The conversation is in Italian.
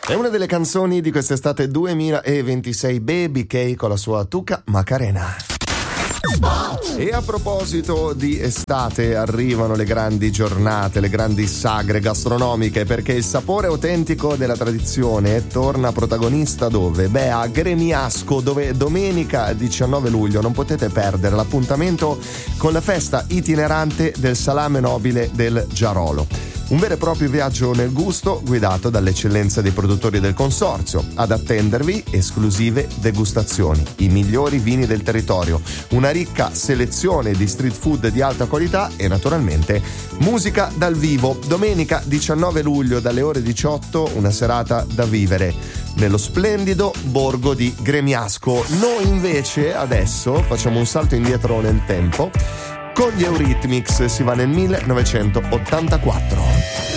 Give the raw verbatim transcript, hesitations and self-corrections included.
È una delle canzoni di quest'estate duemilaventisei, Baby K con la sua Tuca Macarena. E a proposito di estate, arrivano le grandi giornate, le grandi sagre gastronomiche, perché il sapore autentico della tradizione torna protagonista dove? Beh, a Gremiasco, dove domenica diciannove luglio non potete perdere l'appuntamento con la festa itinerante del salame nobile del Giarolo. Un vero e proprio viaggio nel gusto guidato dall'eccellenza dei produttori del consorzio. Ad attendervi esclusive degustazioni, i migliori vini del territorio, una ricca selezione di street food di alta qualità e naturalmente musica dal vivo. Domenica diciannove luglio dalle ore diciotto, una serata da vivere nello splendido borgo di Gremiasco. Noi invece adesso facciamo un salto indietro nel tempo. Con gli Eurythmics si va nel millenovecentottantaquattro.